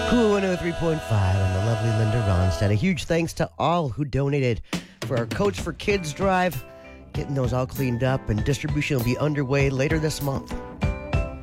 Cool 103.5 and the lovely Linda Ronstadt. A huge thanks to all who donated for our Coach for Kids drive. Getting those all cleaned up, and distribution will be underway later this month.